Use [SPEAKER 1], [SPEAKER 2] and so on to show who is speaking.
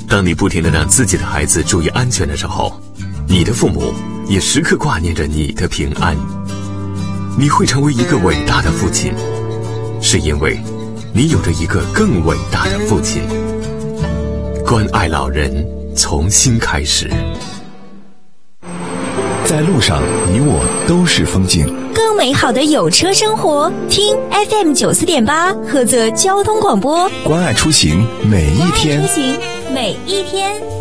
[SPEAKER 1] 当你不停地让自己的孩子注意安全的时候，你的父母也时刻挂念着你的平安。你会成为一个伟大的父亲，是因为你有着一个更伟大的父亲。关爱老人，从心开始。
[SPEAKER 2] 在路上，你我都是风景。
[SPEAKER 3] 更美好的有车生活，听 FM 94.8菏泽交通广播，
[SPEAKER 2] 关爱出行每一天。
[SPEAKER 3] 关爱出行每一天。